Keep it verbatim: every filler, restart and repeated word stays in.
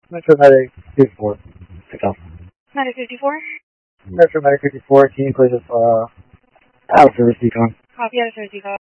Metro Medic fifty-four. Pick up. Medic fifty-four? Metro Medic fifty-four, can you please, uh, out of service decon? Copy, out of service decon.